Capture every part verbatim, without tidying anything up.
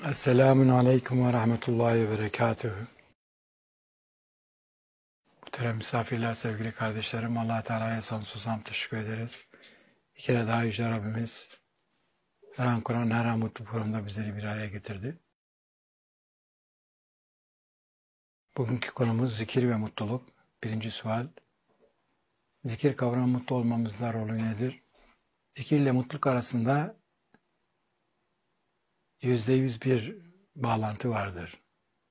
Esselamun Aleyküm ve Rahmetullahi ve Berekatühü. Muhterem misafirler, sevgili kardeşlerim, Allah-u Teala'ya sonsuz hamd teşekkür ederiz. Bir kere daha Yüce Rabbimiz her an Kur'an, her an mutlu programda bizleri bir araya getirdi. Bugünkü konumuz zikir ve mutluluk. Birinci sual, zikir kavramı mutlu olmamızda rolü nedir? Zikirle mutluluk arasında yüzde yüz bir bağlantı vardır.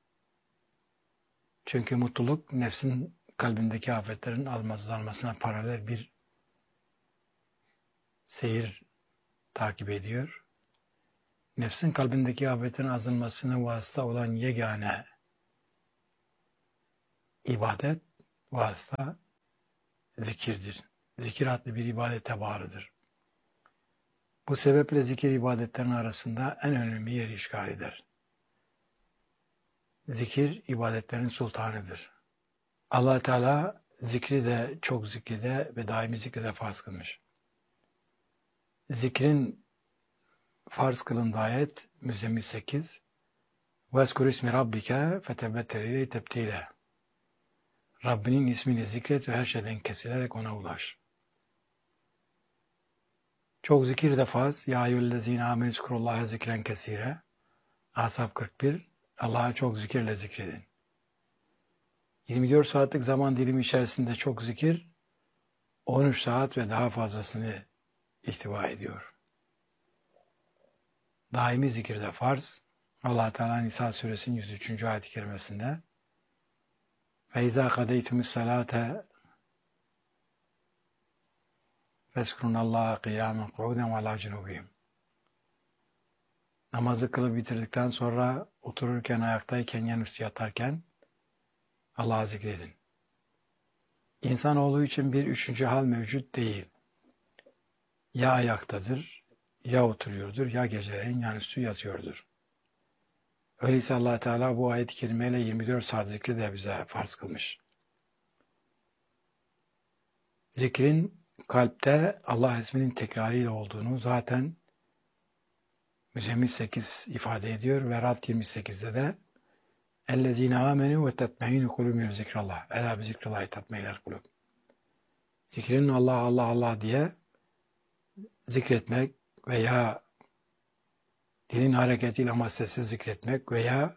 Çünkü mutluluk nefsin kalbindeki afetlerin azalmasına paralel bir seyir takip ediyor. Nefsin kalbindeki afetin azalmasına vasıta olan yegane ibadet, vasıta zikirdir. Zikir adlı bir ibadete bağlıdır. Bu sebeple zikir ibadetlerinin arasında en önemli yeri işgal eder. Zikir ibadetlerin sultanıdır. Allah Teala zikri de çok zikride ve daimi zikride farz kılmış. Zikrin farz kılındığı ayet Müzzemmil sekiz. وَاذْكُرْ اسْمِ رَبِّكَ فَتَبَتَّلْ اِلَيْهِ تَبْتِيلًا. Rabbinin ismini zikret ve her şeyden kesilerek ona ulaş. Çok zikir de farz. Ya eyyühellezine amenü zkurullaha zikren kesire. Ahzab kırk bir. Allah'a çok zikirle zikredin. yirmi dört saatlik zaman dilimi içerisinde çok zikir on üç saat ve daha fazlasını ihtiva ediyor. Daimi zikir de farz. Allah Teala Nisa suresinin yüz üçüncü ayet-i kerimesinde فَاِذَا قَدَيْتُمُ الصَّلَاةَ فَاسْكُرُنَ اللّٰهَ قِيَامًا قُعُودًا وَعَلَى جُنُوبِهِمْ. Namazı kılıp bitirdikten sonra otururken, ayaktayken, yanüstü yatarken Allah'ı zikredin. İnsanoğlu için bir üçüncü hal mevcut değil. Ya ayaktadır, ya oturuyordur, ya geceleyin yanüstü yatıyordur. Öyleyse Allah Teala bu ayet-i kerimeyle yirmi dört saat zikri de bize farz kılmış. Zikrin kalpte Allah isminin tekrarıyla olduğunu zaten Müzzemmil sekiz ifade ediyor ve Rad yirmi sekizde de اَلَّذ۪ينَ آمَنُوا وَتَتْمَعِينُ قُلُوبُهُمْ بِذِكْرِ اللّٰهِ اَلَا بِذِكْرِ اللّٰهِ تَطْمَئِنُّ الْقُلُوبُ. Zikrin Allah Allah Allah diye zikretmek veya dilin hareketiyle ama sessiz zikretmek veya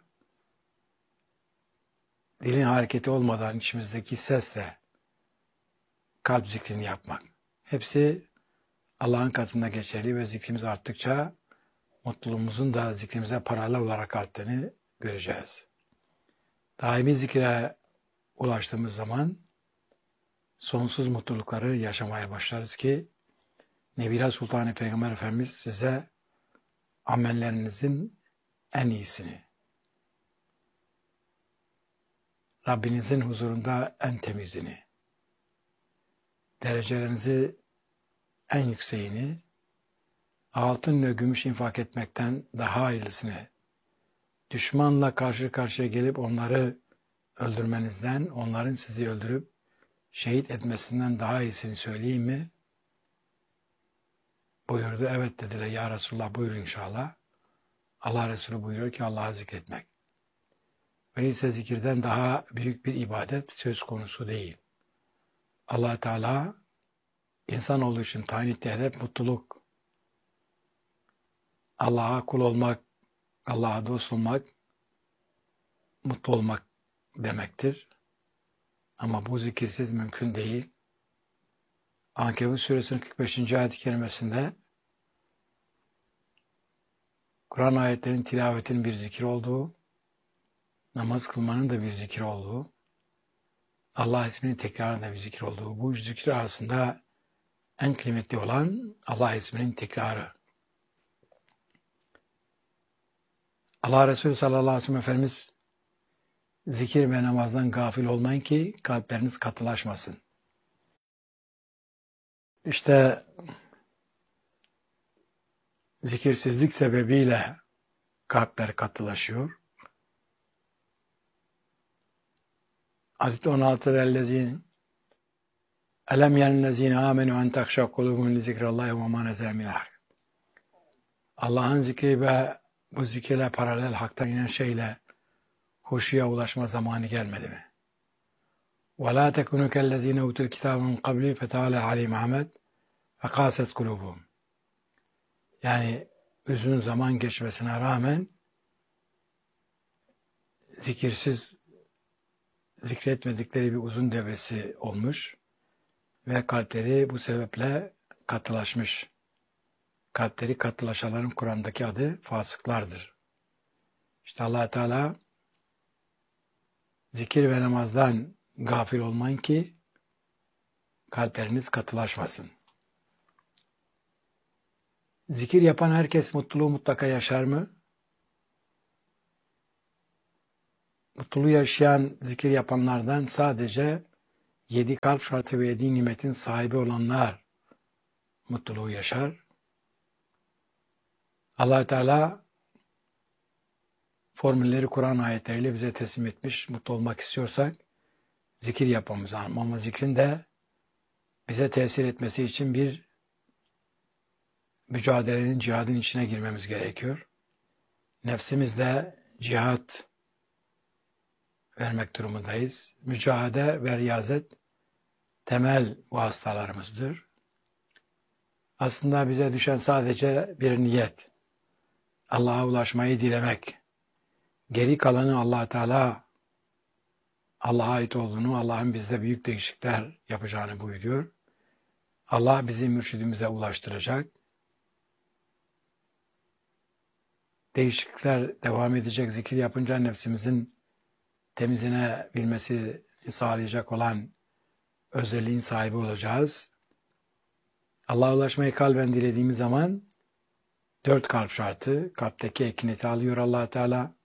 dilin hareketi olmadan içimizdeki sesle kalp zikrini yapmak. Hepsi Allah'ın katında geçerli ve zikrimiz arttıkça mutluluğumuzun da zikrimize paralel olarak arttığını göreceğiz. Daimi zikre ulaştığımız zaman sonsuz mutlulukları yaşamaya başlarız ki Nebiler Sultanı Peygamber Efendimiz size amellerinizin en iyisini, Rabbinizin huzurunda en temizini, derecelerinizi en yükseğini, altın ve gümüş infak etmekten daha hayırlısını, düşmanla karşı karşıya gelip onları öldürmenizden, onların sizi öldürüp şehit etmesinden daha iyisini söyleyeyim mi? Buyurdu. Evet dediler. Ya Resulullah buyur inşallah. Allah Resulü buyuruyor ki Allah'ı zikretmek. Öyleyse zikirden daha büyük bir ibadet söz konusu değil. Allah Teala insanoğlu için tayin ettiği hedef mutluluk. Allah'a kul olmak, Allah'a dost olmak, mutlu olmak demektir. Ama bu zikirsiz mümkün değil. Ankebut suresinin kırk beşinci ayet-i kerimesinde Kur'an ayetlerinin tilavetinin bir zikir olduğu, namaz kılmanın da bir zikir olduğu, Allah isminin tekrarının da bir zikir olduğu, bu üç zikir arasında en kıymetli olan Allah isminin tekrarı. Allah Resulü sallallahu aleyhi ve sellem Efendimiz zikir ve namazdan gafil olmayın ki kalpleriniz katılaşmasın. İşte zikirsizlik sebebiyle kalpler katılaşıyor. Ayet on altıda ellezine elem yenellezine amenu en takşa kulubuhum li zikrillahi ve ma nezele minel hak. Allah'ın zikri ve bu zikirle paralel haktan inen şeyle huşuya ulaşma zamanı gelmedi mi? وَلَا تَكُنُوا كَالَّذ۪ينَ اُوتُوا الْكِتَابَ مِنْ قَبْلِ فَتَعَالَى عَلِيمْ عَمَدْ فَقَاسَتْ قُلُوبُهُمْ. Yani uzun zaman geçmesine rağmen zikirsiz zikretmedikleri bir uzun devresi olmuş ve kalpleri bu sebeple katılaşmış. Kalpleri katılaşanların Kur'an'daki adı fasıklardır. İşte Allah Teala zikir ve namazdan gafil olmayın ki kalpleriniz katılaşmasın. Zikir yapan herkes mutluluğu mutlaka yaşar mı? Mutluluğu yaşayan, zikir yapanlardan sadece yedi kalp şartı ve yedi nimetin sahibi olanlar mutluluğu yaşar. Allah Teala formülleri Kur'an ayetleriyle bize teslim etmiş. Mutlu olmak istiyorsak zikir yapmamız lazım. Ama zikrin de bize tesir etmesi için bir mücadelenin, cihadın içine girmemiz gerekiyor. Nefsimizle cihat vermek durumundayız. Mücadele ve riyazet temel vasıtalarımızdır. Aslında bize düşen sadece bir niyet. Allah'a ulaşmayı dilemek. Geri kalanı Allah Teala Allah'a ait olduğunu, Allah'ın bizde büyük değişiklikler yapacağını buyuruyor. Allah bizi mürşidimize ulaştıracak. Değişiklikler devam edecek. Zikir yapınca nefsimizin temizlenebilmesini sağlayacak olan özelliğin sahibi olacağız. Allah'a ulaşmayı kalben dilediğimiz zaman dört kalp şartı, kalpteki ekineti alıyor Allah Teala.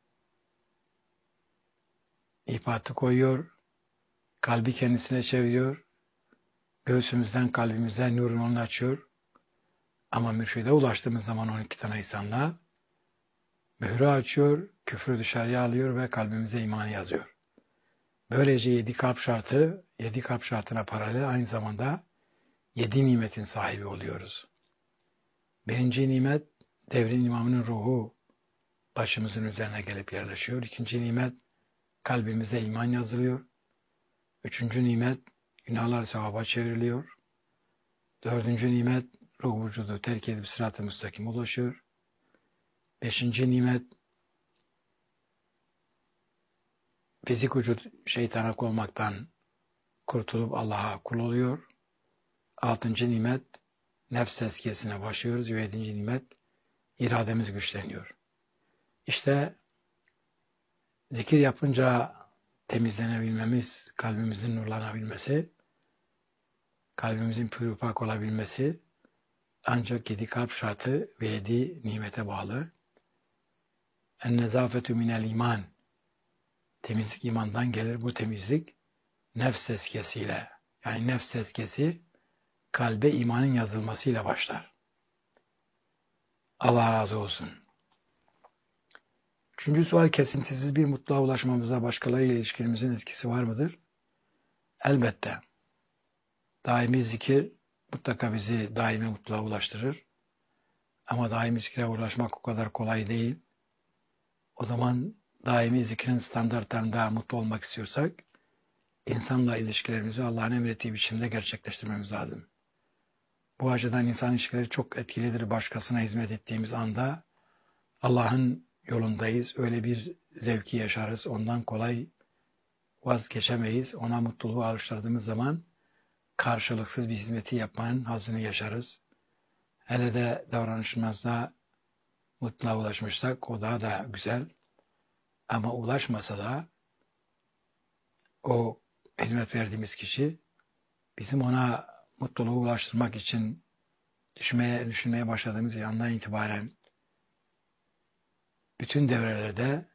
İpatı koyuyor, kalbi kendisine çeviriyor, göğsümüzden, kalbimizden nurun onu açıyor. Ama mürşide ulaştığımız zaman on iki tane insanla mührü açıyor, küfrü dışarıya alıyor ve kalbimize imanı yazıyor. Böylece yedi kalp şartı, yedi kalp şartına paralel aynı zamanda yedi nimetin sahibi oluyoruz. Birinci nimet, devrin imamının ruhu başımızın üzerine gelip yerleşiyor. İkinci nimet, kalbimize iman yazılıyor. Üçüncü nimet, günahlar sevaba çevriliyor. Dördüncü nimet, ruh vücudu terk edip sırat-ı müstakim ulaşıyor. Beşinci nimet, fizik vücut şeytana olmaktan kurtulup Allah'a kul oluyor. Altıncı nimet, nefs tezkiyesine başlıyoruz. Ve yedinci nimet, irademiz güçleniyor. İşte zikir yapınca temizlenebilmemiz, kalbimizin nurlanabilmesi, kalbimizin pür pak olabilmesi ancak yedi kalp şartı ve yedi nimete bağlı. En-nezafetü minel iman. Temizlik imandan gelir. Bu temizlik nefs tezkiyesiyle, yani nefs tezkiyesi kalbe imanın yazılmasıyla başlar. Allah razı olsun. Üçüncü sual, kesintisiz bir mutluluğa ulaşmamıza başkalarıyla ilişkimizin etkisi var mıdır? Elbette. Daimi zikir mutlaka bizi daimi mutluluğa ulaştırır. Ama daimi zikre ulaşmak o kadar kolay değil. O zaman daimi zikrin standartlarında mutlu olmak istiyorsak insanla ilişkilerimizi Allah'ın emrettiği biçimde gerçekleştirmemiz lazım. Bu açıdan insan ilişkileri çok etkilidir. Başkasına hizmet ettiğimiz anda Allah'ın yolundayız. Öyle bir zevki yaşarız. Ondan kolay vazgeçemeyiz. Ona mutluluğu alıştırdığımız zaman karşılıksız bir hizmeti yapmanın hazzını yaşarız. Hele de davranışımızda mutluluğa ulaşmışsak o daha da güzel. Ama ulaşmasa da o hizmet verdiğimiz kişi bizim ona mutluluğu ulaştırmak için düşünmeye, düşünmeye başladığımız yandan itibaren bütün devrelerde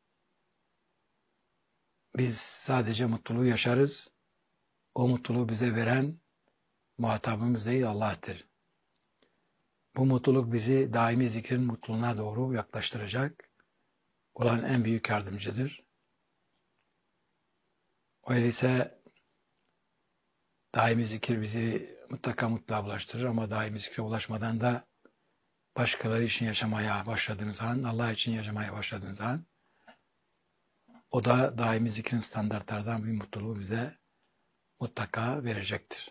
biz sadece mutluluğu yaşarız. O mutluluğu bize veren muhatabımız değil, Allah'tır. Bu mutluluk bizi daimi zikrin mutluluğuna doğru yaklaştıracak olan en büyük yardımcıdır. Öyleyse daimi zikir bizi mutlaka mutluluğa ulaştırır ama daimi zikre ulaşmadan da başkaları için yaşamaya başladığınız an, Allah için yaşamaya başladığınız an, o da daimi zikrin standartlardan bir mutluluğu bize mutlaka verecektir.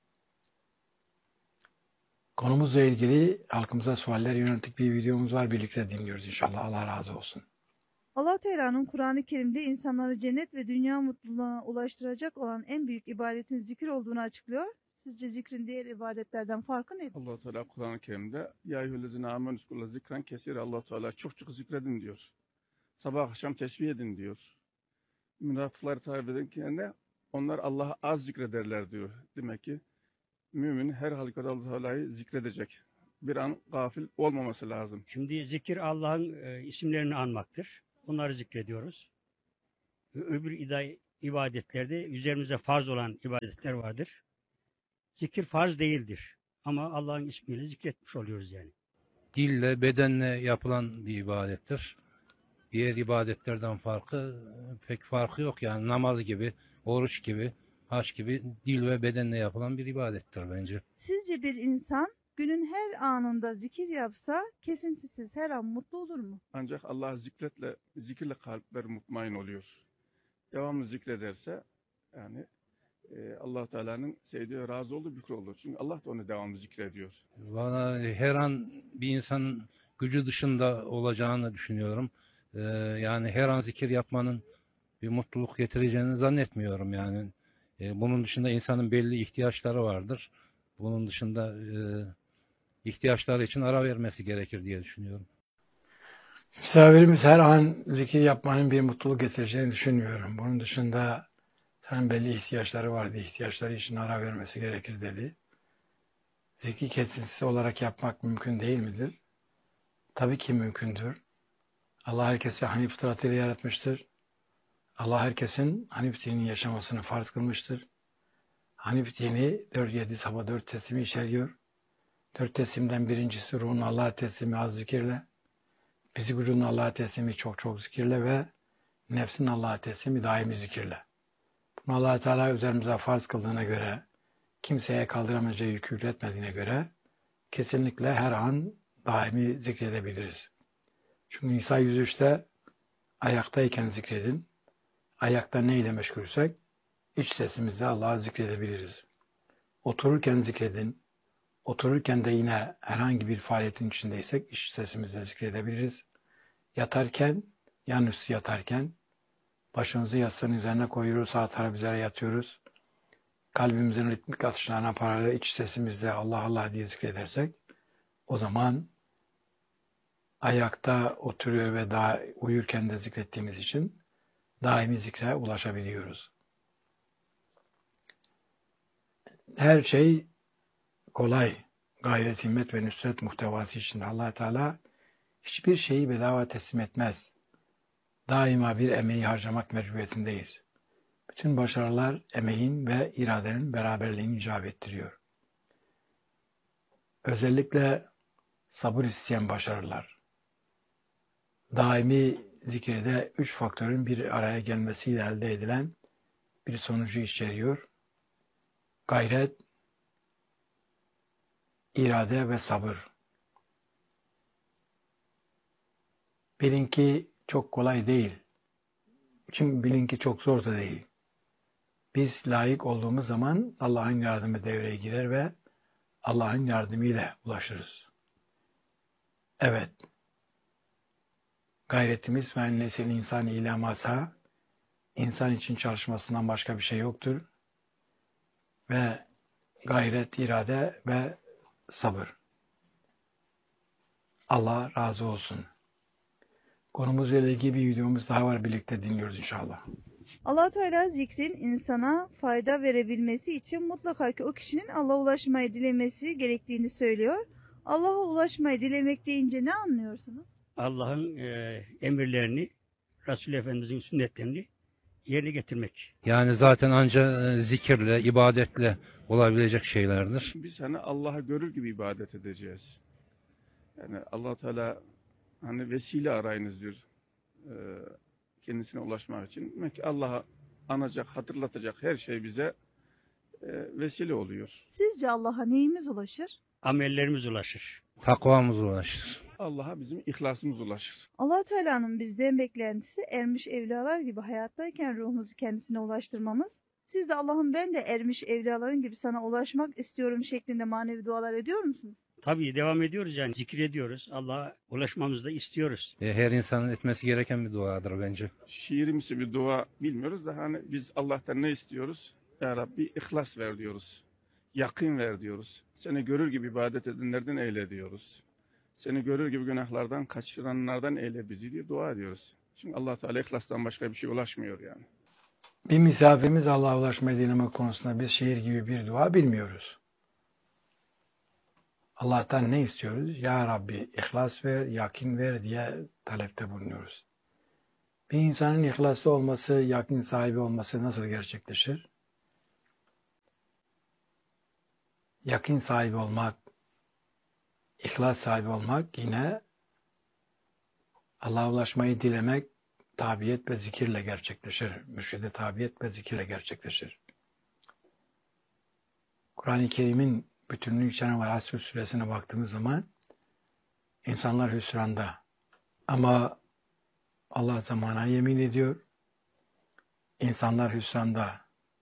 Konumuzla ilgili halkımıza sualler yönelik bir videomuz var. Birlikte dinliyoruz inşallah. Allah razı olsun. Allah Teala'nın Kur'an-ı Kerim'de insanları cennet ve dünya mutluluğuna ulaştıracak olan en büyük ibadetin zikir olduğunu açıklıyor. Sizce zikrin diğer ibadetlerden farkı nedir? Allah Teala Kur'an-ı Kerim'de ya eyyühellezine amenü zkurla zikren kesir, Allah Teala çok çok zikredin diyor. Sabah akşam tesbih edin diyor. Münafıkları tarif ederken onlar Allah'ı az zikrederler diyor. Demek ki mümin her halükarda Allah Teala'yı zikredecek. Bir an gafil olmaması lazım. Şimdi zikir Allah'ın e, isimlerini anmaktır. Bunları zikrediyoruz. Ö- Öbür ida- ibadetlerde üzerimize farz olan ibadetler vardır. Zikir farz değildir. Ama Allah'ın ismiyle zikretmiş oluyoruz yani. Dille, bedenle yapılan bir ibadettir. Diğer ibadetlerden farkı pek farkı yok yani namaz gibi, oruç gibi, hac gibi dil ve bedenle yapılan bir ibadettir bence. Sizce bir insan günün her anında zikir yapsa kesintisiz her an mutlu olur mu? Ancak Allah'ı zikretle, zikirle kalpler mutmain oluyor. Devamlı zikrederse yani e, Allah Teala'nın sevdiği, razı olduğu bir kul olur. Çünkü Allah da onu devamlı zikrediyor. Bana her an bir insanın gücü dışında olacağını düşünüyorum. Ee, yani her an zikir yapmanın bir mutluluk getireceğini zannetmiyorum yani. Ee, bunun dışında insanın belli ihtiyaçları vardır. Bunun dışında e, ihtiyaçları için ara vermesi gerekir diye düşünüyorum. Misafirimiz her an zikir yapmanın bir mutluluk getireceğini düşünmüyorum. Bunun dışında senin belli ihtiyaçları vardı. İhtiyaçları için ara vermesi gerekir dedi. Zikir kesintisiz olarak yapmak mümkün değil midir? Tabii ki mümkündür. Allah herkesi hanif fıtratıyla yaratmıştır. Allah herkesin hanif dinini yaşamasını farz kılmıştır. Hanif dini dört yedi sabah dört teslimi içeriyor. Dört teslimden birincisi ruhun Allah'a teslimi az zikirle, fizik vücudun Allah'a teslimi çok çok zikirle ve nefsin Allah'a teslimi daimi zikirle. Bunu Allah Teala üzerimize farz kıldığına göre, kimseye kaldıramayacağı yükü yükletmediğine göre kesinlikle her an daimi zikredebiliriz. Çünkü Nisa yüz üçte ayaktayken zikredin, ayakta neyle meşgulsek iç sesimizle Allah'ı zikredebiliriz. Otururken zikredin, otururken de yine herhangi bir faaliyetin içindeysek iç sesimizle zikredebiliriz. Yatarken, yanüstü yatarken başımızı yastığın üzerine koyuyoruz, sağ taraf üzere yatıyoruz. Kalbimizin ritmik atışlarına paralel iç sesimizle Allah Allah diye zikredersek o zaman ayakta oturuyor ve daha uyurken de zikrettiğimiz için daimi zikre ulaşabiliyoruz. Her şey kolay, gayret, himmet ve nüsret muhtevası içinde Allah Teala hiçbir şeyi bedava teslim etmez. Daima bir emeği harcamak mecburiyetindeyiz. Bütün başarılar emeğin ve iradenin beraberliğini icap ettiriyor. Özellikle sabır isteyen başarılar. Daimi zikirde üç faktörün bir araya gelmesiyle elde edilen bir sonucu içeriyor. Gayret, irade ve sabır. Bilin ki çok kolay değil. Çünkü bilin ki çok zor da değil. Biz layık olduğumuz zaman Allah'ın yardımı devreye girer ve Allah'ın yardımıyla ulaşırız. Evet. Gayretimiz ve ennesel insan ila masa, insan için çalışmasından başka bir şey yoktur. Ve gayret, irade ve sabır. Allah razı olsun. Konumuzla ilgili bir videomuz daha var. Birlikte dinliyoruz inşallah. Allah Teala zikrin insana fayda verebilmesi için mutlaka ki o kişinin Allah'a ulaşmayı dilemesi gerektiğini söylüyor. Allah'a ulaşmayı dilemek deyince ne anlıyorsunuz? Allah'ın e, emirlerini, Resul-i Efendimiz'in sünnetlerini yerine getirmek. Yani zaten ancak zikirle, ibadetle olabilecek şeylerdir. Biz hani Allah'ı görür gibi ibadet edeceğiz. Yani Allah Teala hani vesile arayınız diyor. Ee, kendisine ulaşmak için. Demek ki Allah'a anacak, hatırlatacak her şey bize e, vesile oluyor. Sizce Allah'a neyimiz ulaşır? Amellerimiz ulaşır. takvamız ulaşır. Allah'a bizim ihlasımız ulaşır. Allah Teala'nın bizden beklentisi ermiş evliyalar gibi hayattayken ruhumuzu kendisine ulaştırmamız. Siz de Allah'ım ben de ermiş evliyaların gibi sana ulaşmak istiyorum şeklinde manevi dualar ediyor musunuz? Tabii devam ediyoruz yani zikrediyoruz. Allah'a ulaşmamızı da istiyoruz. E, her insanın etmesi gereken bir duadır bence. Şiirimsi bir dua bilmiyoruz da hani biz Allah'tan ne istiyoruz? Ya Rabbi ihlas ver diyoruz. Yakın ver diyoruz. Seni görür gibi ibadet edenlerden eyle diyoruz. Seni görür gibi günahlardan kaçıranlardan eyle bizi diye dua ediyoruz. Çünkü Allah Teala ihlastan başka bir şey ulaşmıyor yani. Bir misafirimiz Allah'a ulaşmayı dilemek konusunda biz şiir gibi bir dua bilmiyoruz. Allah'tan ne istiyoruz? Ya Rabbi ihlas ver, yakin ver diye talepte bulunuyoruz. Bir insanın ihlaslı olması, yakin sahibi olması nasıl gerçekleşir? Yakin sahibi olmak, ihlas sahibi olmak yine Allah'a ulaşmayı dilemek, tabiyet ve zikirle gerçekleşir. Mürşide tabiyet ve zikirle gerçekleşir. Kur'an-ı Kerim'in bütünlüğü içeren Asr suresine baktığımız zaman insanlar hüsranda. Ama Allah zamana yemin ediyor. İnsanlar hüsranda.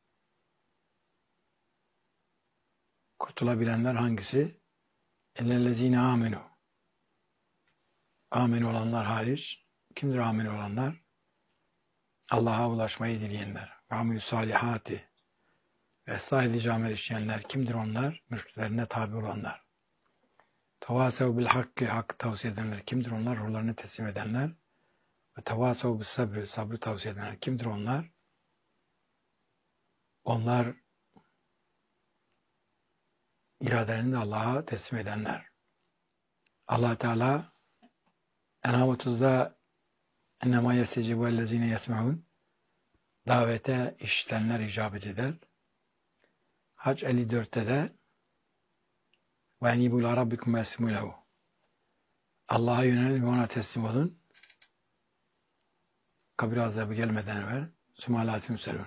Kurtulabilenler hangisi? Ellezine amenu. Amin olanlar hariç. Kimdir amin olanlar? Allah'a ulaşmayı dileyenler. Ve amilü salihati. Ve ıslah edici amel işleyenler. Kimdir onlar? Mürşitlerine tabi olanlar. Tevasev bil hakkı. Hakkı tavsiye edenler. Kimdir onlar? Ruhlarını teslim edenler. Ve tevasev bil sabri. Sabrı tavsiye edenler. Kimdir onlar? Onlar iradelerini de Allah'a teslim edenler. Allah Teala En'am otuzda ennema yestecibu ellezine yesme'un davete işitenler icabet eder. Hac elli dörtte de ve enibu ila rabbikum veslimu lehu. Allah'a yönelin ve ona teslim olun. Kabir azabı gelmeden evvel sümalatü müselun.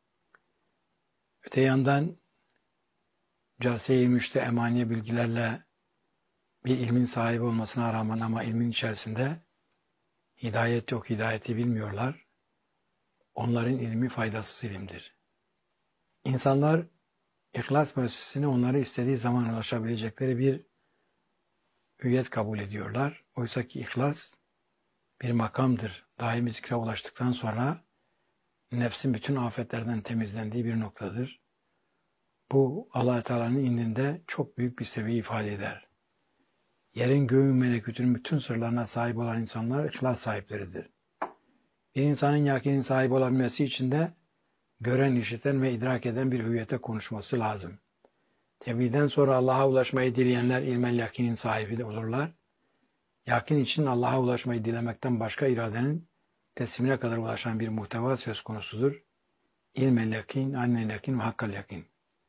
Öte yandan Case-i Müşte emaniye bilgilerle bir ilmin sahibi olmasına rağmen ama ilmin içerisinde hidayet yok, hidayeti bilmiyorlar. Onların ilmi faydasız ilimdir. İnsanlar İhlas müessesesine onları istediği zaman ulaşabilecekleri bir hüviyet kabul ediyorlar. Oysa ki ihlas bir makamdır. Daimi zikre ulaştıktan sonra nefsin bütün afetlerden temizlendiği bir noktadır. Bu Allah Teala'nın indinde çok büyük bir seviye ifade eder. Yerin göğün melekutun bütün sırlarına sahip olan insanlar ihlas sahipleridir. Bir insanın yakinin sahibi olabilmesi için de gören, işiten ve idrak eden bir hüviyete konuşması lazım. Tevhidden sonra Allah'a ulaşmayı dileyenler ilmel yakinin sahibi de olurlar. Yakin için Allah'a ulaşmayı dilemekten başka iradenin teslimine kadar ulaşan bir muhteva söz konusudur. İlmel yakin, aynel yakin ve hakkal yakin.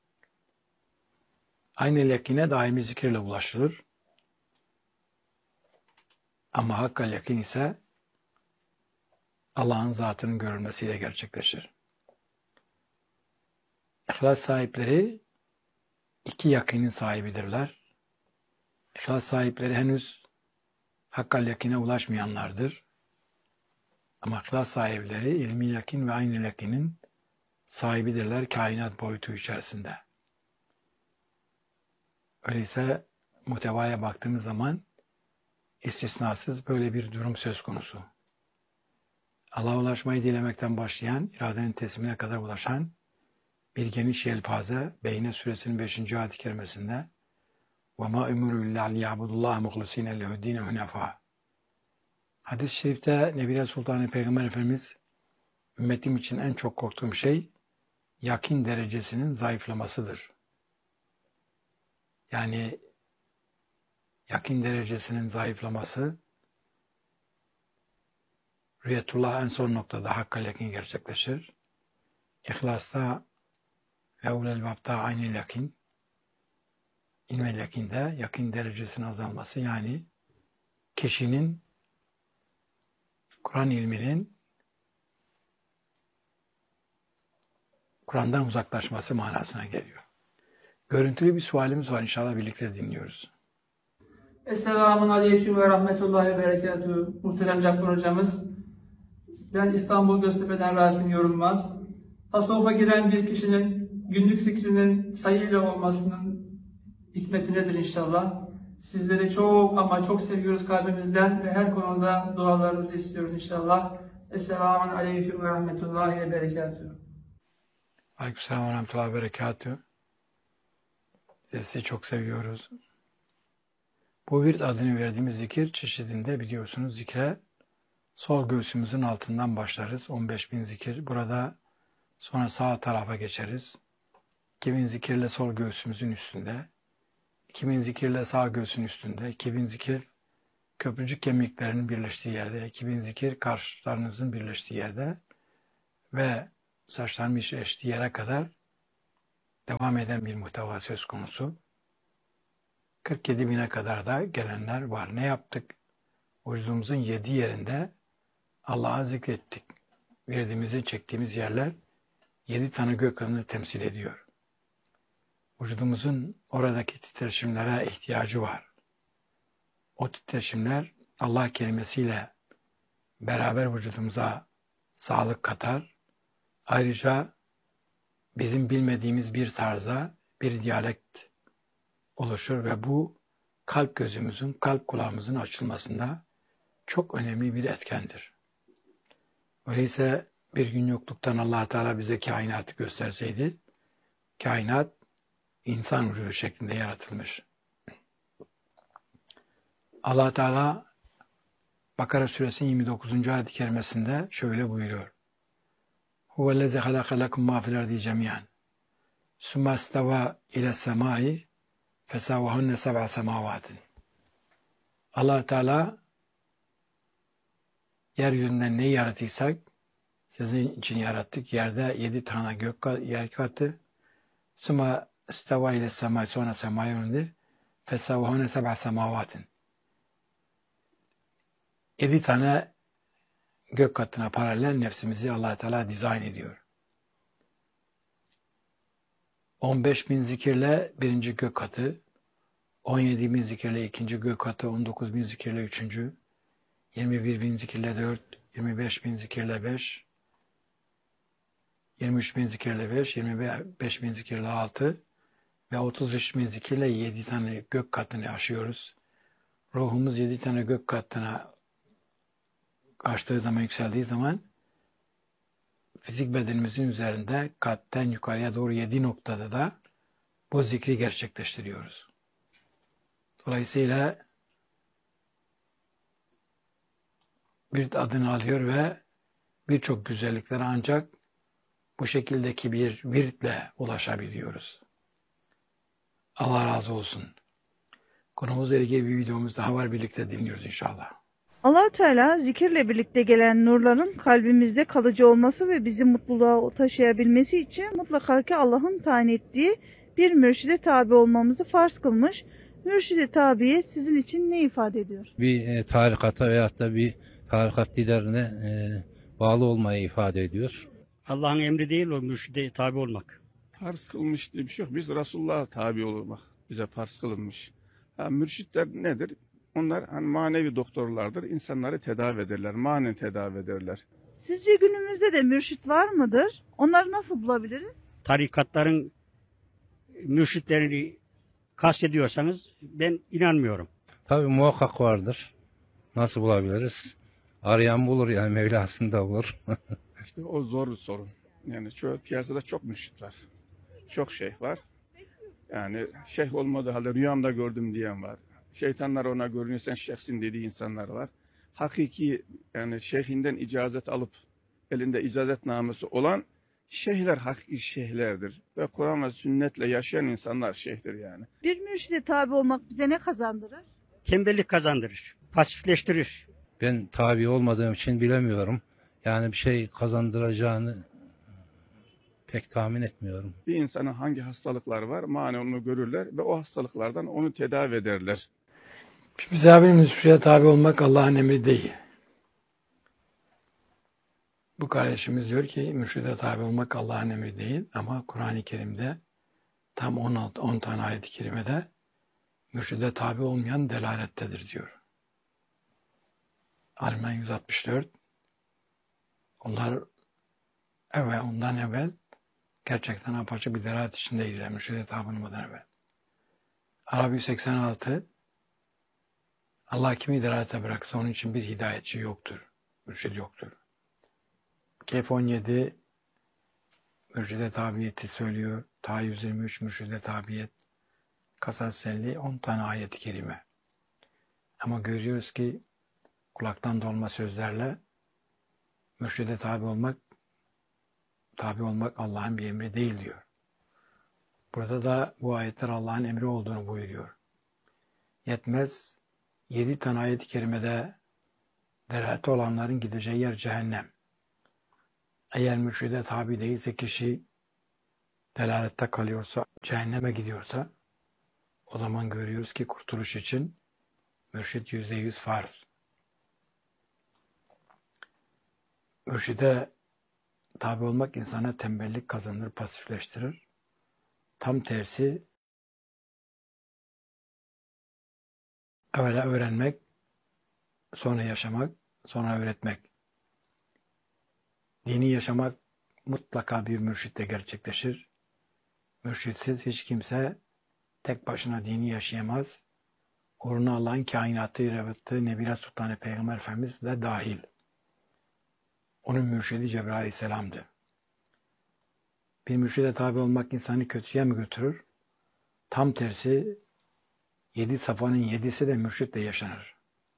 Aynel yakine daimi zikirle ulaşılır. Ama hakkal yakin ise Allah'ın zatının görülmesiyle gerçekleşir. İhlas sahipleri iki yakinin sahibidirler. İhlas sahipleri henüz hakkal yakine ulaşmayanlardır. Ama ihlas sahipleri ilmi yakin ve aynı yakinin sahibidirler kainat boyutu içerisinde. Öyleyse muhtevaya baktığımız zaman istisnasız böyle bir durum söz konusu. Allah'a ulaşmayı dilemekten başlayan, iradenin teslimine kadar ulaşan bir geniş yelpaze Beyne suresinin beşinci ayet-i kerimesinde وَمَا اُمُرُوا اِلَّا لِيَعْبُدُ اللّٰهَ مُخْلُس۪ينَ لَهُ الدِّينَ هُنَفَاءَ. Hadis-i şerifte Nebiler Sultanı Peygamber Efendimiz ümmetim için en çok korktuğum şey yakin derecesinin zayıflamasıdır. Yani yakin derecesinin zayıflaması rüyetullah en son noktada hakkal yakin gerçekleşir. İhlasta ve ulel vabta aynı yakin, ilmel yakinde yakin derecesinin azalması yani kişinin Kur'an ilminin Kur'an'dan uzaklaşması manasına geliyor. Görüntülü bir sualimiz var, inşallah birlikte dinliyoruz. Esselamun Aleyküm ve Rahmetullahi ve Berekatuhu. Muhterem Cabbar hocamız, ben İstanbul Göztepe'den Rasim Yorulmaz. Tasavvufa giren bir kişinin günlük zikrinin sayıyla olmasının hikmeti nedir inşallah? Sizleri çok ama çok seviyoruz kalbimizden ve her konuda dualarınızı istiyoruz inşallah. Esselamun Aleyküm ve Rahmetullahi ve Berekatuhu. Aleykümselam ve rahmetullahi ve berekatühü. Biz de sizi çok seviyoruz. Bu virt adını verdiğimiz zikir çeşidinde biliyorsunuz zikre sol göğsümüzün altından başlarız. on beş bin zikir. Burada sonra sağ tarafa geçeriz. iki bin zikirle sol göğsümüzün üstünde. iki bin zikirle sağ göğsün üstünde. iki bin zikir köprücük kemiklerinin birleştiği yerde. iki bin zikir karşılarınızın birleştiği yerde. Ve saçların eştiği yere kadar devam eden bir muhteva söz konusu. kırk yedi bine kadar da gelenler var. Ne yaptık? Vücudumuzun yedi yerinde Allah'a zikrettik. Verdiğimizi çektiğimiz yerler yedi tane gökhanı temsil ediyor. Vücudumuzun oradaki titreşimlere ihtiyacı var. O titreşimler Allah kelimesiyle beraber vücudumuza sağlık katar. Ayrıca bizim bilmediğimiz bir tarza bir diyalekt oluşur ve bu kalp gözümüzün, kalp kulağımızın açılmasında çok önemli bir etkendir. Öyleyse bir gün yokluktan Allah Teala bize kainatı gösterseydi, kainat insan ruhu şeklinde yaratılmış. Allah Teala Bakara suresinin yirmi dokuzuncu ayet-i kerimesinde şöyle buyuruyor. Huvellezî halaka lekum mâ fil ardi cemî'an. Sümme istevâ ile semâi fesavvahunne seb'a semâvâtin. Allah Teala yeryüzünden neyi yarattıysak sizin için yarattık. Yerde yedi tane gök yer katı. Sümme istevâ ile semâi, sonra semâya yönendi. Fesavvahunne seb'a semâvâtin. Yedi tane gök katına paralel nefsimizi Allah Teala dizayn ediyor. on beş bin zikirle birinci gök katı, on yedi bin zikirle ikinci gök katı, on dokuz bin zikirle üçüncü, yirmi bir bin zikirle dört, yirmi beş bin zikirle beş, yirmi üç bin zikirle beş, yirmi beş bin zikirle altı ve otuz üç bin zikirle yedi tane gök katını aşıyoruz. Ruhumuz yedi tane gök katına açtığı zaman, yükseldiği zaman fizik bedenimizin üzerinde kalpten yukarıya doğru yedi noktada da bu zikri gerçekleştiriyoruz. Dolayısıyla bir adını alıyor ve birçok güzelliklere ancak bu şekildeki bir virtle ulaşabiliyoruz. Allah razı olsun. Konumuzla ilgili bir videomuz daha var, birlikte dinliyoruz inşallah. Allah Teala zikirle birlikte gelen nurların kalbimizde kalıcı olması ve bizi mutluluğa taşıyabilmesi için mutlaka ki Allah'ın tayin ettiği bir mürşide tabi olmamızı farz kılmış. Mürşide tabiyet sizin için ne ifade ediyor? Bir e, tarikata veyahut da bir tarikat liderine e, bağlı olmayı ifade ediyor. Allah'ın emri değil o mürşide tabi olmak. Farz kılmış diye bir şey yok. Biz Resulullah'a tabi olmak bize farz kılınmış. Ha, mürşitler nedir? Onlar hani manevi doktorlardır. İnsanları tedavi ederler. Manen tedavi ederler. Sizce günümüzde de mürşit var mıdır? Onları nasıl bulabiliriz? Tarikatların mürşitlerini kastediyorsanız ben inanmıyorum. Tabii muhakkak vardır. Nasıl bulabiliriz? Arayan bulur, yani Mevlasında bulur. İşte o zor bir sorun. Yani şu piyasada çok mürşit var. Çok şeyh var. Yani şeyh olmadığı halde rüyamda gördüm diyen var. Şeytanlar ona görünüyor, sen şeyhsin dediği insanlar var. Hakiki yani şeyhinden icazet alıp elinde icazetnamesi olan şeyhler hakiki şeyhlerdir. Ve Kur'an ve sünnetle yaşayan insanlar şeyhtir yani. Bir mürşide tabi olmak bize ne kazandırır? Tembellik kazandırır, pasifleştirir. Ben tabi olmadığım için bilemiyorum. Yani bir şey kazandıracağını pek tahmin etmiyorum. Bir insana hangi hastalıklar var manen onu görürler ve o hastalıklardan onu tedavi ederler. Bize bir mürşide tabi olmak Allah'ın emri değil. Bu kardeşimiz diyor ki mürşide tabi olmak Allah'ın emri değil ama Kur'an-ı Kerim'de tam on, on tane ayet-i kerimede mürşide tabi olmayan delalettedir diyor. Al-İmran yüz altmış dört. Onlar evvel, ondan evvel gerçekten apaçık bir delalet içindeydiler mürşide tabi olmadan evvel. Arabi seksen altı. Allah kimi delalete bıraksa onun için bir hidayetçi yoktur. Mürşid yoktur. Kehf on yedi mürşide tabiyeti söylüyor. Ta yüz yirmi üç mürşide tabiyet. Kasas elli on tane ayet-i kerime. Ama görüyoruz ki kulaktan dolma sözlerle mürşide tabi olmak tabi olmak Allah'ın bir emri değil diyor. Burada da bu ayetler Allah'ın emri olduğunu buyuruyor. Yetmez, yedi tane ayet-i kerimede delalette olanların gideceği yer cehennem. Eğer mürşide tabi değilse kişi delalette kalıyorsa, cehenneme gidiyorsa o zaman görüyoruz ki kurtuluş için mürşid yüzde yüz farz. Mürşide tabi olmak insana tembellik kazanır, pasifleştirir. Tam tersi evvela öğrenmek, sonra yaşamak, sonra öğretmek. Dini yaşamak mutlaka bir mürşitle gerçekleşir. Mürşitsiz hiç kimse tek başına dini yaşayamaz. Uğruna Allah'ın kainatı yarattığı Nebila Sultanı Peygamber Efendimiz de dahil. Onun mürşidi Cebrail Aleyhisselam'dı. Bir mürşide tabi olmak insanı kötüye mi götürür? Tam tersi yedi safanın yedisi de mürşitle yaşanır.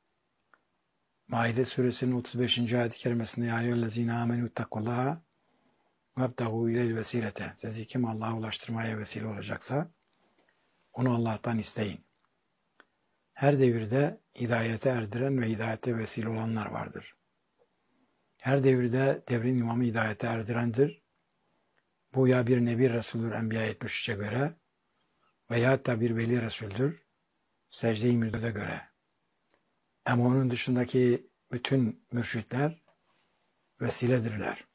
Maide suresinin otuz beşinci ayet-i kerimesinde Ya eyyühellezine amenü ittakullaha vebtagû ileyl vesilete. Sizi kim Allah'a ulaştırmaya vesile olacaksa onu Allah'tan isteyin. Her devirde hidayete erdiren ve hidayete vesile olanlar vardır. Her devirde devrin imamı hidayete erdirendir. Bu ya bir Nebi Resul'dür Enbiya yetmiş üçe göre veya da bir Veli Resul'dür Secde-i Mürda'da göre. Ama onun dışındaki bütün mürşitler vesiledirler.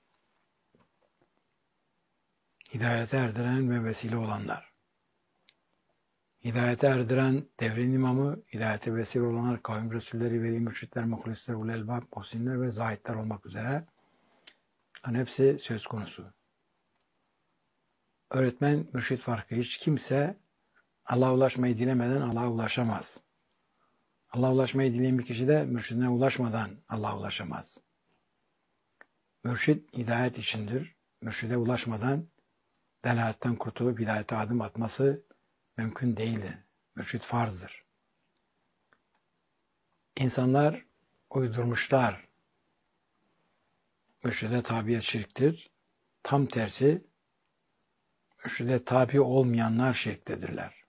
Hidayete erdiren ve vesile olanlar. Hidayete erdiren devrin imamı, hidayete vesile olanlar kavim resulleri, veli mürşitler, muhlisler, ulelbab, muhsinler ve zahitler olmak üzere. Bunların hepsi söz konusu. Öğretmen, mürşit farkı. Hiç kimse Allah'a ulaşmayı dilemeden Allah'a ulaşamaz. Allah'a ulaşmayı dileyen bir kişi de mürşidine ulaşmadan Allah'a ulaşamaz. Mürşid hidayet içindir. Mürşide ulaşmadan delaletten kurtulup hidayete adım atması mümkün değildir. Mürşid farzdır. İnsanlar uydurmuşlar. Mürşide tabiyet şirktir. Tam tersi mürşide tabi olmayanlar şirktedirler.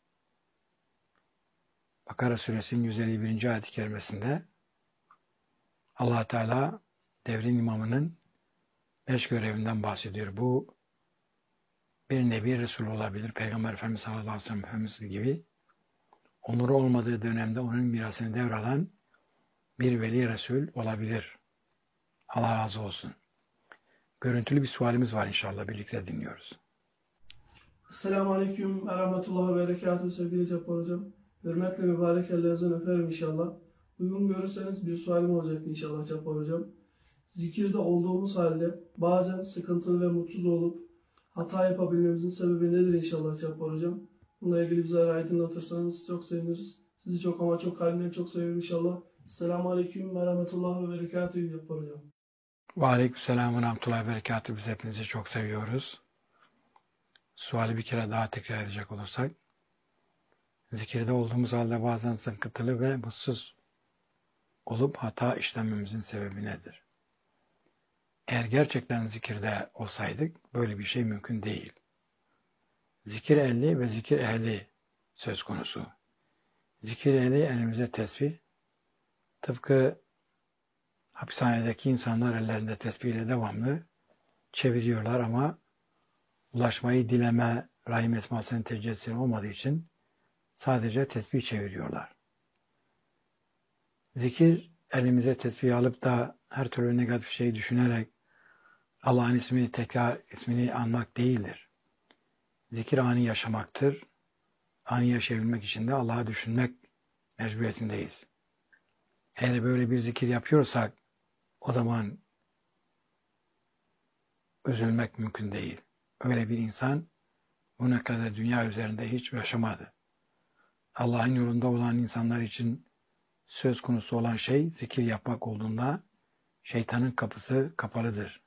Bakara suresinin yüz elli birinci ayet-i kerimesinde Allah Teala devrin imamının beş görevinden bahsediyor. Bu bir Nebi Resul olabilir. Peygamber Efendimiz sallallahu aleyhi ve sellem Efendimiz gibi onuru olmadığı dönemde onun mirasını devralan bir Veli Resul olabilir. Allah razı olsun. Görüntülü bir sualimiz var inşallah. Birlikte dinliyoruz. Esselamu Aleyküm ve Rahmetullahi ve Berekatuhu sevgili Cabbar Hocam. Hürmetle mübarek ellerinizden öperim inşallah. Uygun görürseniz bir sualim olacaktı inşallah Cabbar Hocam. Zikirde olduğumuz halde bazen sıkıntılı ve mutsuz olup hata yapabilmemizin sebebi nedir inşallah Cabbar Hocam? Bununla ilgili bize aydınlatırsanız çok seviniriz. Sizi çok ama çok kalbimden çok seviyorum inşallah. Esselamu Aleyküm ve Rahmetullahi ve Berekatuhu Cabbar Hocam. Ve Aleykümselam ve Rahmetullahi ve Berekatuhu. Biz hepinizi çok seviyoruz. Suali bir kere daha tekrar edecek olursak, zikirde olduğumuz halde bazen sıkıntılı ve mutsuz olup hata işlememizin sebebi nedir? Eğer gerçekten zikirde olsaydık böyle bir şey mümkün değil. Zikir ehli ve zikir ehli söz konusu. Zikir ehli elimize tesbih, tıpkı hapishanedeki insanlar ellerinde tesbihle devamlı çeviriyorlar ama ulaşmayı dileme, Rahim Esması'nın tecellisi olmadığı için sadece tesbih çeviriyorlar. Zikir, elimize tesbih alıp da her türlü negatif şeyi düşünerek Allah'ın ismini tekrar ismini anmak değildir. Zikir anı yaşamaktır. anı yaşayabilmek için de Allah'ı düşünmek mecburiyetindeyiz. Eğer böyle bir zikir yapıyorsak o zaman üzülmek mümkün değil. Öyle bir insan bugüne kadar dünya üzerinde hiç yaşamadı. Allah'ın yolunda olan insanlar için söz konusu olan şey zikir yapmak olduğunda şeytanın kapısı kapalıdır.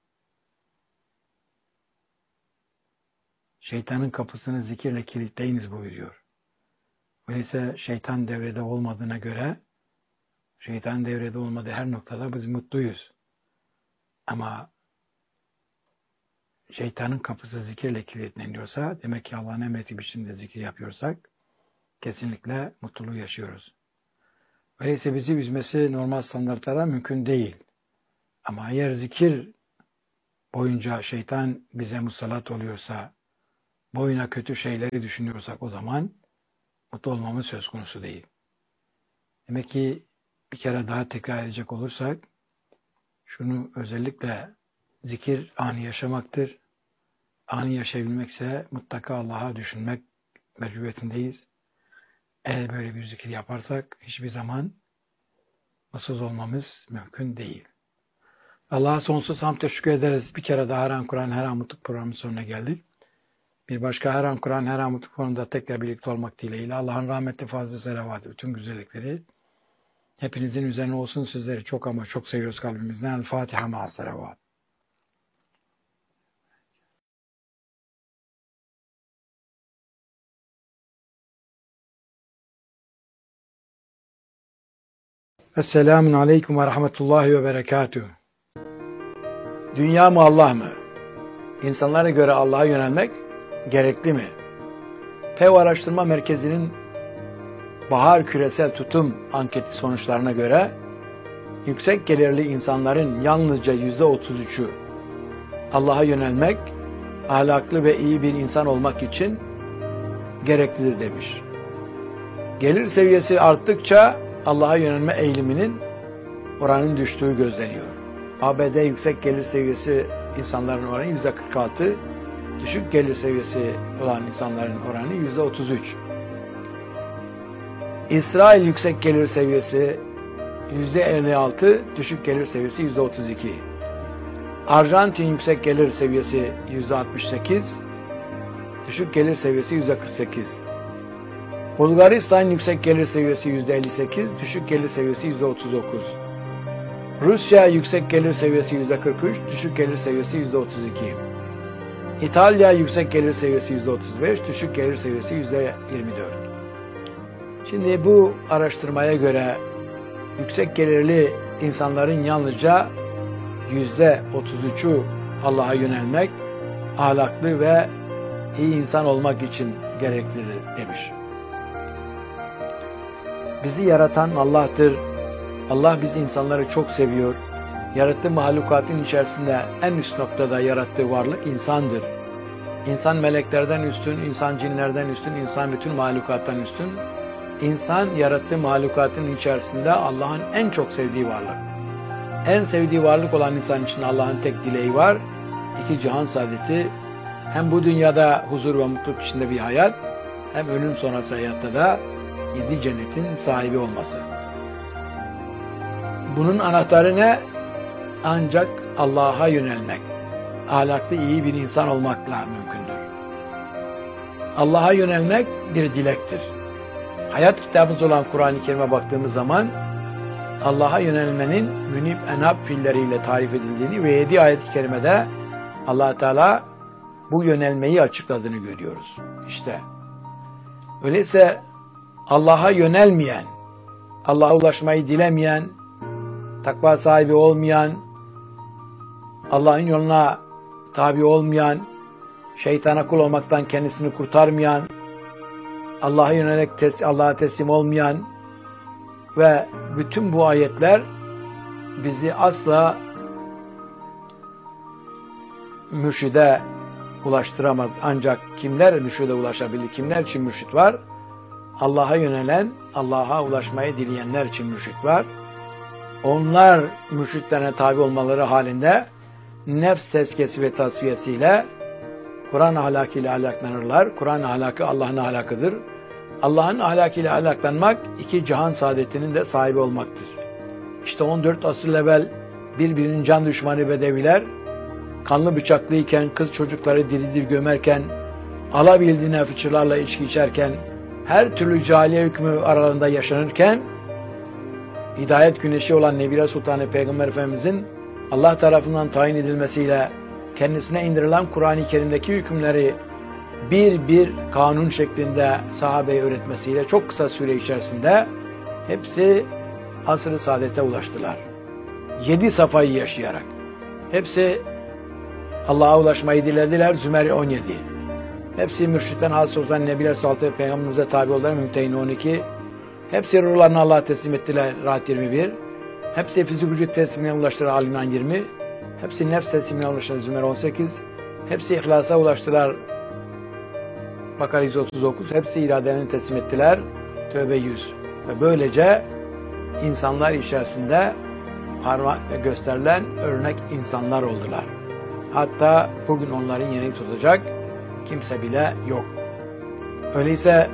Şeytanın kapısını zikirle kilitleyiniz buyuruyor. Öyleyse şeytan devrede olmadığına göre şeytan devrede olmadığı her noktada biz mutluyuz. Ama şeytanın kapısı zikirle kilitleniyorsa demek ki Allah'ın emrettiği biçimde zikir yapıyorsak kesinlikle mutluluğu yaşıyoruz. Öyleyse bizi üzmesi normal standartlara mümkün değil. Ama eğer zikir boyunca şeytan bize musallat oluyorsa, boyuna kötü şeyleri düşünüyorsak o zaman mutlu olmamız söz konusu değil. Demek ki bir kere daha tekrar edecek olursak, şunu özellikle zikir anı yaşamaktır. Anı yaşayabilmekse mutlaka Allah'a düşünmek mecburiyetindeyiz. Eğer böyle bir zikir yaparsak hiçbir zaman mutsuz olmamız mümkün değil. Allah'a sonsuz hamd teşekkür ederiz. Bir kere daha Her An Kur'an Her An Mutluluk programının sonuna geldik. Bir başka Her An Kur'an Her An Mutluluk programında tekrar birlikte olmak dileğiyle Allah'ın rahmeti, fazla selavatı, bütün güzellikleri hepinizin üzerine olsun. Sizleri çok ama çok seviyoruz kalbimizden. El Fatiha ma'as selavat. Esselamun Aleyküm ve Rahmetullahi ve Berekatuhu. Dünya mı Allah mı? İnsanlara göre Allah'a yönelmek gerekli mi? P E V Araştırma Merkezi'nin Bahar Küresel Tutum anketi sonuçlarına göre yüksek gelirli insanların yalnızca yüzde otuz üçü Allah'a yönelmek, ahlaklı ve iyi bir insan olmak için gereklidir demiş. Gelir seviyesi arttıkça Allah'a yönelme eğiliminin oranın düştüğü gözleniyor. A B D yüksek gelir seviyesi insanların oranı yüzde kırk altı, düşük gelir seviyesi olan insanların oranı yüzde otuz üç. İsrail yüksek gelir seviyesi yüzde elli altı, düşük gelir seviyesi yüzde otuz iki. Arjantin yüksek gelir seviyesi yüzde altmış sekiz, düşük gelir seviyesi yüzde kırk sekiz. Bulgaristan yüksek gelir seviyesi yüzde elli sekiz, düşük gelir seviyesi yüzde otuz dokuz. Rusya yüksek gelir seviyesi yüzde kırk üç, düşük gelir seviyesi yüzde otuz iki. İtalya yüksek gelir seviyesi yüzde otuz beş, düşük gelir seviyesi yüzde yirmi dört. Şimdi bu araştırmaya göre yüksek gelirli insanların yalnızca yüzde otuz üçü Allah'a yönelmek, ahlaklı ve iyi insan olmak için gereklidir demiş. Bizi yaratan Allah'tır. Allah bizi insanları çok seviyor. Yarattığı mahlukatın içerisinde en üst noktada yarattığı varlık insandır. İnsan meleklerden üstün, insan cinlerden üstün, insan bütün mahlukattan üstün. İnsan yarattığı mahlukatın içerisinde Allah'ın en çok sevdiği varlık. En sevdiği varlık olan insan için Allah'ın tek dileği var. İki cihan saadeti, hem bu dünyada huzur ve mutluluk içinde bir hayat, hem ölüm sonrası hayatta da yedi cennetin sahibi olması. Bunun anahtarı ne? Ancak Allah'a yönelmek, ahlaklı iyi bir insan olmakla mümkündür. Allah'a yönelmek bir dilektir. Hayat kitabımız olan Kur'an-ı Kerim'e baktığımız zaman Allah'a yönelmenin münib enab fiilleriyle tarif edildiğini ve yedi ayet-i kerimede Allah Teala bu yönelmeyi açıkladığını görüyoruz. İşte öyleyse Allah'a yönelmeyen, Allah'a ulaşmayı dilemeyen, takva sahibi olmayan, Allah'ın yoluna tabi olmayan, şeytana kul olmaktan kendisini kurtarmayan, Allah'a yönelik tes Allah'a teslim olmayan ve bütün bu ayetler bizi asla mürşide ulaştıramaz. Ancak kimler mürşide ulaşabilir? Kimler için mürşit var? Allah'a yönelen, Allah'a ulaşmayı dileyenler için mürşit var. Onlar mürşitlerine tabi olmaları halinde nefs tezkiyesi ve tasfiyesiyle Kur'an ahlakıyla ahlaklanırlar. Kur'an ahlakı Allah'ın ahlakıdır. Allah'ın ahlakıyla ahlaklanmak iki cihan saadetinin de sahibi olmaktır. İşte on dört asır evvel birbirinin can düşmanı bedeviler, kanlı bıçaklıyken, kız çocukları diri diri gömerken, alabildiğine fıçılarla içki içerken, her türlü cahiliye hükmü aralarında yaşanırken, hidayet güneşi olan Nebire Sultanı Peygamber Efendimizin Allah tarafından tayin edilmesiyle kendisine indirilen Kur'an-ı Kerim'deki hükümleri bir bir kanun şeklinde sahabeye öğretmesiyle çok kısa süre içerisinde hepsi asr-ı saadete ulaştılar. Yedi safayı yaşayarak. Hepsi Allah'a ulaşmayı dilediler. Zümer on yedi. Hepsi mürşitten hasıl olan Nebile Saltı ve Peygamberimize tabi olarak Mümtehine on iki. Hepsi ruhlarını Allah'a teslim ettiler. Rahat yirmi bir. Hepsi fizik vücut teslimine ulaştılar. Al-İmran yirmi. Hepsi nefs teslimine ulaştılar. Zümer on sekiz. Hepsi ihlasa ulaştılar. Bakara yüz otuz dokuz. Hepsi iradelerini teslim ettiler. Tövbe yüz. Ve böylece insanlar içerisinde parmakla gösterilen örnek insanlar oldular. Hatta bugün onların yerini tutacak kimse bile yok. Öyleyse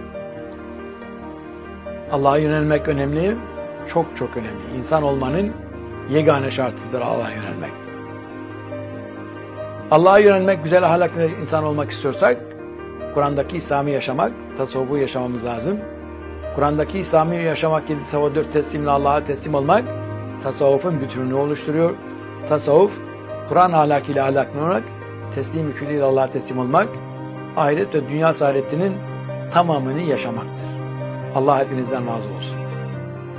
Allah'a yönelmek önemli, çok çok önemli. İnsan olmanın yegane şartıdır Allah'a yönelmek. Allah'a yönelmek, güzel ahlaklı insan olmak istiyorsak, Kur'an'daki İslam'ı yaşamak, tasavvufu yaşamamız lazım. Kur'an'daki İslam'ı yaşamak, yedi sefa dört teslimle Allah'a teslim olmak, tasavvufun bütününü oluşturuyor. Tasavvuf, Kur'an ahlakıyla ahlaklanmak, teslim-i külliyle Allah'a teslim olmak, ahiret ve dünya saadetinin tamamını yaşamaktır. Allah hepinizden razı olsun.